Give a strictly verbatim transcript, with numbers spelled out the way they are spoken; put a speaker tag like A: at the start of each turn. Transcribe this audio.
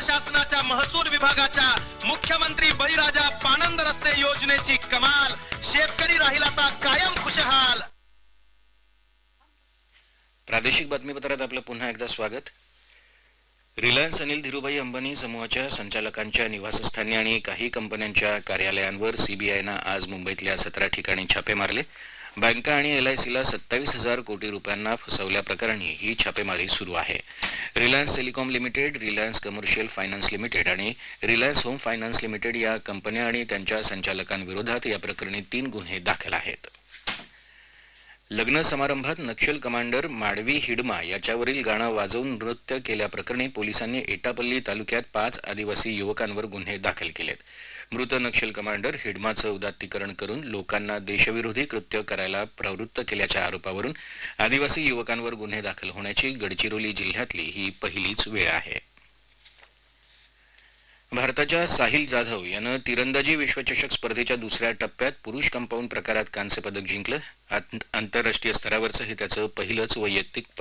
A: शासनाच्या महसूल विभागाच्या मुख्यमंत्री बळीराजा पाणंद रस्ते योजनेची कमाल, शेतकरी राहील आता कायम खुशहाल.
B: प्रादेशिक बातमीपत्रात आपलं पुन्हा एकदा स्वागत. रिलायन्स अनिल धीरुभाई अंबानी समूहाच्या संचालकांच्या निवासस्थानी आणि काही कंपन्यांच्या कार्यालयांवर सीबीआयनं आज मुंबईतल्या सतरा ठिकाणी छापे मारले. बँका आणि एलआयसीला सत्तावीस हजार कोटी रुपयांना फसवल्याप्रकरणी ही छापेमारी सुरू आहे. Reliance telecom limited, Reliance commercial finance limited आणि रिलायन्स होम फायनान्स लिमिटेड या कंपन्या आणि त्यांच्या संचालकांविरोधात या प्रकरणी तीन गुन्हे दाखल आहेत. लग्न समारंभात नक्षल कमांडर माडवी हिडमा याच्यावरील गाणं वाजवून नृत्य केल्याप्रकरणी पोलिसांनी एटापल्ली तालुक्यात पाच आदिवासी युवकांवर गुन्हे दाखल केलेत. मृत नक्षल कमांडर हिडमाचं उदात्तीकरण करून लोकांना देशविरोधी कृत्य करायला प्रवृत्त केल्याच्या आरोपावरून आदिवासी युवकांवर गुन्हे दाखल होण्याची गडचिरोली जिल्ह्यातली ही पहिलीच वेळ आहे. भारताच्या साहिल जाधव यानं तिरंदाजी विश्वचषक स्पर्धेच्या दुसऱ्या टप्प्यात पुरुष कंपाऊंड प्रकारात कांस्य पदक जिंकलं. आंतरराष्ट्रीय स्तरावरचं हे त्याचं पहिलंच वैयक्तिक